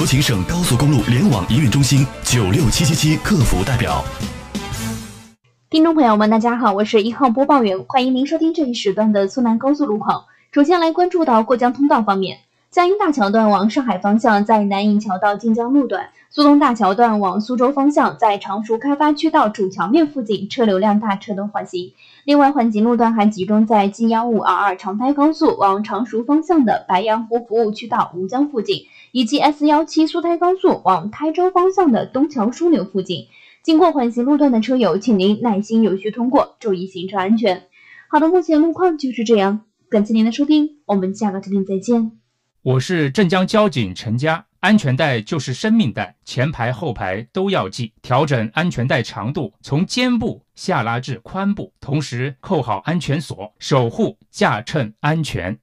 有请省高速公路联网营运中心96777客服代表。 听众朋友们，大家好，我是1号播报员，欢迎您收听这一时段的苏南高速路况。首先来关注到过江通道方面，江阴大桥段往上海方向在南营桥到晋江路段，苏东大桥段往苏州方向在常熟开发区道主桥面附近车流量大，车多缓行。另外，缓行路段还集中在 G1522 长台高速往常熟方向的白洋湖服务区道吴江附近，以及 S17 苏台高速往台州方向的东桥枢纽附近。经过缓行路段的车友，请您耐心有序通过，注意行车安全。好的，目前路况就是这样，感谢您的收听，我们下个视频再见。 我是镇江交警陈佳，安全带就是生命带，前排后排都要系，调整安全带长度，从肩部下拉至髋部，同时扣好安全锁，守护驾乘安全。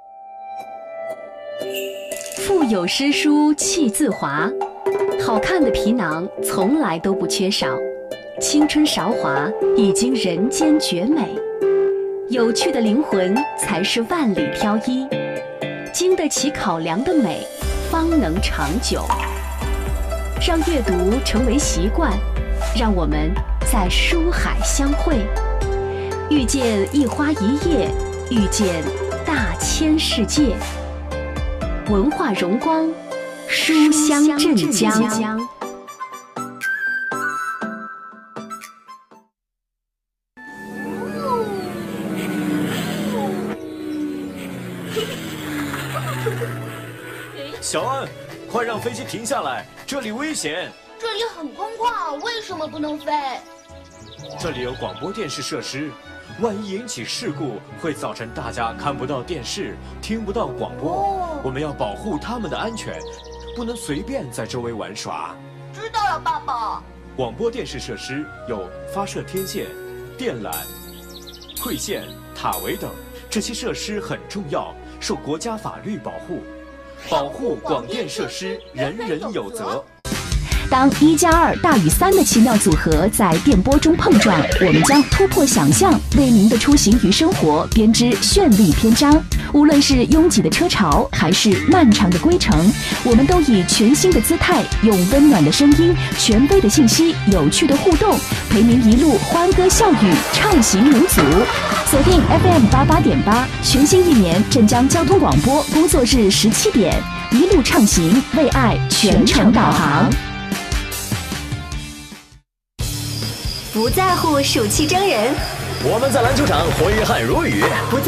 腹有诗书气自华，好看的皮囊从来都不缺少，青春韶华已经人间绝美，有趣的灵魂才是万里挑一，经得起考量的美方能长久。让阅读成为习惯，让我们在书海相会，遇见一花一叶，遇见大千世界。文化荣光，书香镇江。 小安，快让飞机停下来，这里危险。 这里很空旷，为什么不能飞？ 这里有广播电视设施，万一引起事故，会造成大家看不到电视，听不到广播。我们要保护他们的安全，不能随便在周围玩耍。 知道了，爸爸。 广播电视设施有发射天线、电缆、馈线、塔围等，这些设施很重要，受国家法律保护。保护广电设施，人人有责。 当1+2大于3的奇妙组合在电波中碰撞，我们将突破想象，为您的出行与生活编织绚丽篇章。无论是拥挤的车潮，还是漫长的归程，我们都以全新的姿态，用温暖的声音、权威的信息、有趣的互动，陪您一路欢歌笑语，畅行无阻。锁定 FM88.8，全新一年镇江交通广播工作日17点，一路畅行，为爱全程导航。 不在乎暑气蒸人， 我们在篮球场挥汗如雨。